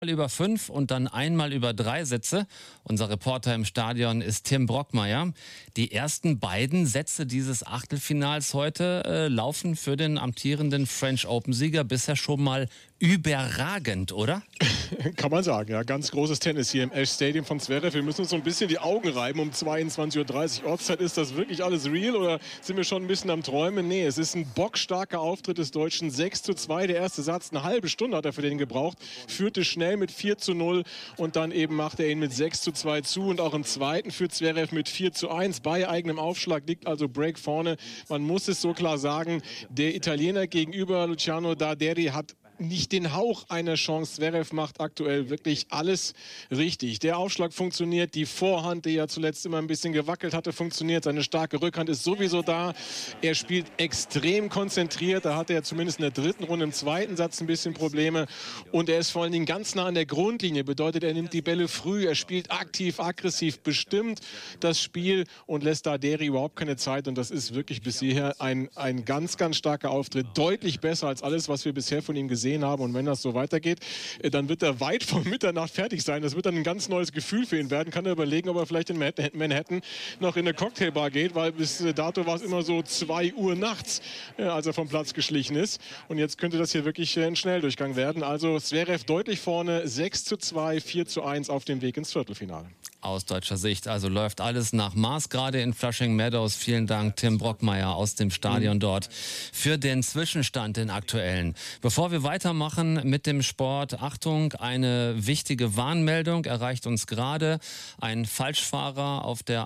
Über 5 und dann einmal über 3 Sätze. Unser Reporter im Stadion ist Tim Brockmeier. Die ersten beiden Sätze dieses Achtelfinals heute laufen für den amtierenden French Open-Sieger bisher schon mal überragend, oder? Kann man sagen, ja. Ganz großes Tennis hier im Ash Stadium von Zverev. Wir müssen uns so ein bisschen die Augen reiben. Um 22:30 Uhr Ortszeit. Ist das wirklich alles real oder sind wir schon ein bisschen am Träumen? Nee, es ist ein bockstarker Auftritt des Deutschen. 6:2, der erste Satz. Eine halbe Stunde hat er für den gebraucht. Führte schnell mit 4:0 und dann eben macht er ihn mit 6:2 zu. Und auch im zweiten führt Zverev mit 4:1. Bei eigenem Aufschlag liegt also Break vorne. Man muss es so klar sagen, der Italiener gegenüber Luciano Darderi hat nicht den Hauch einer Chance. Zverev macht aktuell wirklich alles richtig. Der Aufschlag funktioniert, die Vorhand, die ja zuletzt immer ein bisschen gewackelt hatte, funktioniert. Seine starke Rückhand ist sowieso da. Er spielt extrem konzentriert. Da hatte er zumindest in der dritten Runde im zweiten Satz ein bisschen Probleme. Und er ist vor allen Dingen ganz nah an der Grundlinie. Bedeutet, er nimmt die Bälle früh. Er spielt aktiv, aggressiv, bestimmt das Spiel und lässt Darderi überhaupt keine Zeit. Und das ist wirklich bisher ein ganz, ganz starker Auftritt. Deutlich besser als alles, was wir bisher von ihm gesehen haben. Und wenn das so weitergeht, dann wird er weit vor Mitternacht fertig sein. Das wird dann ein ganz neues Gefühl für ihn werden. Kann er überlegen, ob er vielleicht in Manhattan noch in eine Cocktailbar geht, weil bis dato war es immer so 2 Uhr nachts, als er vom Platz geschlichen ist. Und jetzt könnte das hier wirklich ein Schnelldurchgang werden. Also Zverev deutlich vorne, 6:2, 4:1 auf dem Weg ins Viertelfinale. Aus deutscher Sicht also läuft alles nach Maß, gerade in Flushing Meadows. Vielen Dank, Tim Brockmeier aus dem Stadion dort für den Zwischenstand, den aktuellen. Bevor wir weitermachen mit dem Sport, Achtung, eine wichtige Warnmeldung erreicht uns gerade. Ein Falschfahrer auf der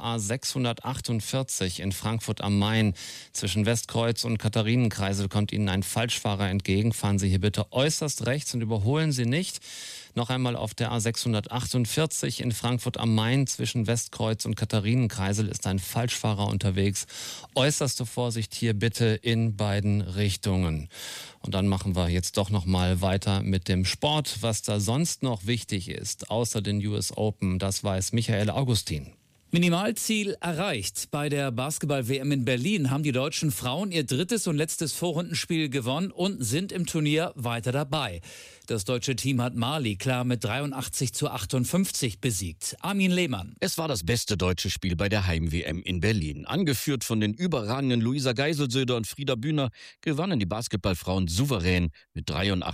A648 in Frankfurt am Main zwischen Westkreuz und Katharinenkreisel kommt Ihnen ein Falschfahrer entgegen. Fahren Sie hier bitte äußerst rechts und überholen Sie nicht. Noch einmal auf der A648 in Frankfurt am Main zwischen Westkreuz und Katharinenkreisel ist ein Falschfahrer unterwegs. Äußerste Vorsicht hier bitte in beiden Richtungen. Und dann machen wir jetzt doch noch mal weiter mit dem Sport. Was da sonst noch wichtig ist, außer den US Open, das weiß Michael Augustin. Minimalziel erreicht. Bei der Basketball-WM in Berlin haben die deutschen Frauen ihr drittes und letztes Vorrundenspiel gewonnen und sind im Turnier weiter dabei. Das deutsche Team hat Mali klar mit 83:58 besiegt. Armin Lehmann. Es war das beste deutsche Spiel bei der Heim-WM in Berlin. Angeführt von den überragenden Luisa Geiselsöder und Frieda Bühner gewannen die Basketballfrauen souverän mit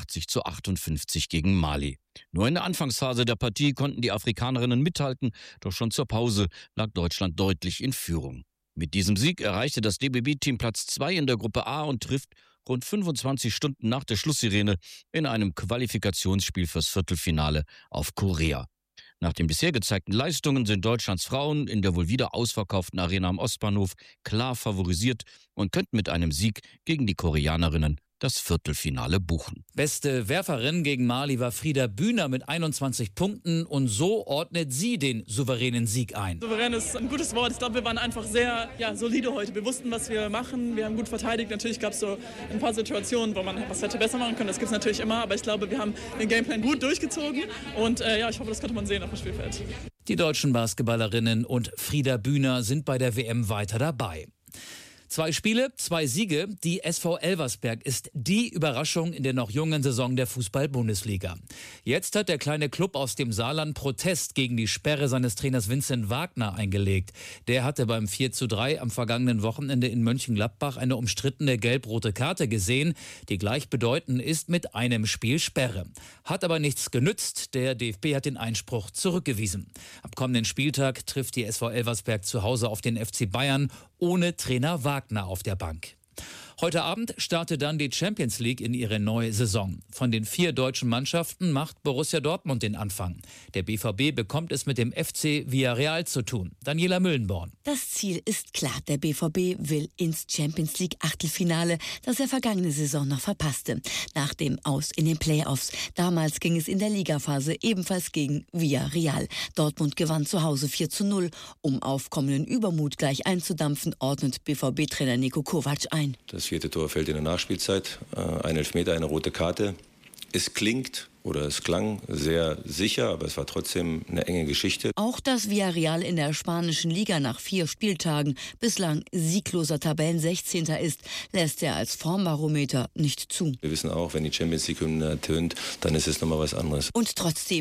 83:58 gegen Mali. Nur in der Anfangsphase der Partie konnten die Afrikanerinnen mithalten, doch schon zur Pause lag Deutschland deutlich in Führung. Mit diesem Sieg erreichte das DBB-Team Platz 2 in der Gruppe A und trifft rund 25 Stunden nach der Schlusssirene in einem Qualifikationsspiel fürs Viertelfinale auf Korea. Nach den bisher gezeigten Leistungen sind Deutschlands Frauen in der wohl wieder ausverkauften Arena am Ostbahnhof klar favorisiert und könnten mit einem Sieg gegen die Koreanerinnen das Viertelfinale buchen. Beste Werferin gegen Mali war Frieda Bühner mit 21 Punkten und so ordnet sie den souveränen Sieg ein. Souverän ist ein gutes Wort. Ich glaube, wir waren einfach sehr solide heute. Wir wussten, was wir machen. Wir haben gut verteidigt. Natürlich gab es so ein paar Situationen, wo man was hätte besser machen können. Das gibt es natürlich immer. Aber ich glaube, wir haben den Gameplan gut durchgezogen. Und ich hoffe, das konnte man sehen auf dem Spielfeld. Die deutschen Basketballerinnen und Frieda Bühner sind bei der WM weiter dabei. 2 Spiele, 2 Siege. Die SV Elversberg ist die Überraschung in der noch jungen Saison der Fußball-Bundesliga. Jetzt hat der kleine Club aus dem Saarland Protest gegen die Sperre seines Trainers Vincent Wagner eingelegt. Der hatte beim 4:3 am vergangenen Wochenende in Mönchengladbach eine umstrittene gelb-rote Karte gesehen, die gleichbedeutend ist mit einem Spiel Sperre. Hat aber nichts genützt. Der DFB hat den Einspruch zurückgewiesen. Am kommenden Spieltag trifft die SV Elversberg zu Hause auf den FC Bayern ohne Trainer Wagner auf der Bank. Heute Abend startet dann die Champions League in ihre neue Saison. Von den 4 deutschen Mannschaften macht Borussia Dortmund den Anfang. Der BVB bekommt es mit dem FC Villarreal zu tun. Daniela Müllenborn. Das Ziel ist klar. Der BVB will ins Champions League Achtelfinale, das er vergangene Saison noch verpasste. Nach dem Aus in den Playoffs. Damals ging es in der Ligaphase ebenfalls gegen Villarreal. Dortmund gewann zu Hause 4:0. Um aufkommenden Übermut gleich einzudampfen, ordnet BVB-Trainer Niko Kovac ein. Das 4. Tor fällt in der Nachspielzeit. Ein Elfmeter, eine rote Karte. Es klingt oder es klang sehr sicher, aber es war trotzdem eine enge Geschichte. Auch dass Villarreal in der spanischen Liga nach 4 Spieltagen bislang siegloser Tabellen-16. ist, lässt er als Formbarometer nicht zu. Wir wissen auch, wenn die Champions League-Hymne ertönt, dann ist es nochmal was anderes. Und trotzdem